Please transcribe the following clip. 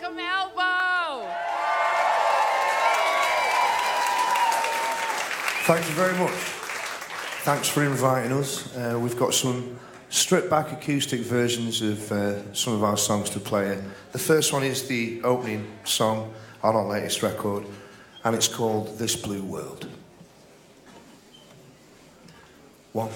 welcome Elbow. Thank you very much. Thanks for inviting us. We've got some stripped-back acoustic versions of some of our songs to play. The first one is the opening song on our latest record, and it's called This Blue World.